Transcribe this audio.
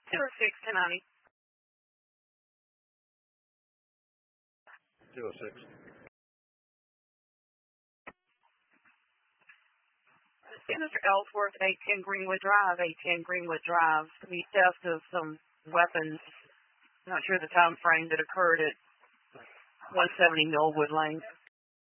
06 206. Mr. Ellsworth, 810 Greenwood Drive, 810 Greenwood Drive. The theft of some weapons. Not sure the time frame that occurred at 170 Millwood Lane.